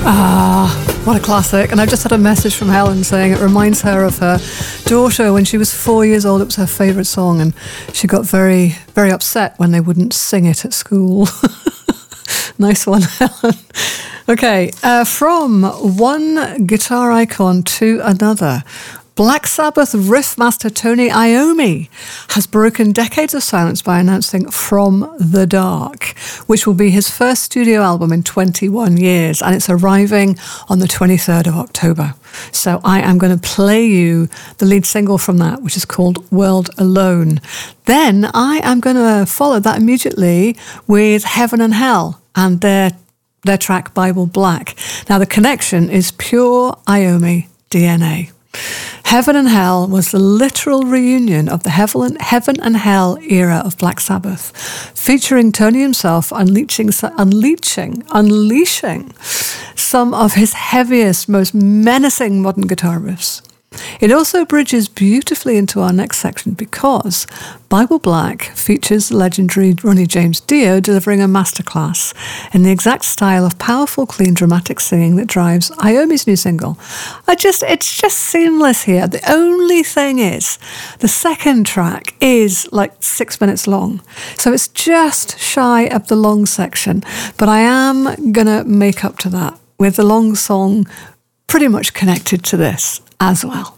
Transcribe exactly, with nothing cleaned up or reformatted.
What a classic. And I've just had a message from Helen saying it reminds her of her daughter when she was four years old. It was her favourite song, and she got very, very upset when they wouldn't sing it at school. Nice one, Helen. Okay, uh, from one guitar icon to another. Black Sabbath riff master Tony Iommi has broken decades of silence by announcing From the Dark, which will be his first studio album in twenty-one years, and it's arriving on the twenty-third of October. So I am going to play you the lead single from that, which is called World Alone. Then I am going to follow that immediately with Heaven and Hell and their, their track Bible Black. Now the connection is pure Iommi D N A. Heaven and Hell was the literal reunion of the Heaven Heaven and Hell era of Black Sabbath, featuring Tony himself unleashing, unleashing, unleashing some of his heaviest, most menacing modern guitar riffs. It also bridges beautifully into our next section because Bible Black features the legendary Ronnie James Dio delivering a masterclass in the exact style of powerful, clean, dramatic singing that drives Iommi's new single. I just, it's just seamless here. The only thing is, the second track is like six minutes long, so it's just shy of the long section, but I am gonna make up to that with the long song pretty much connected to this as well.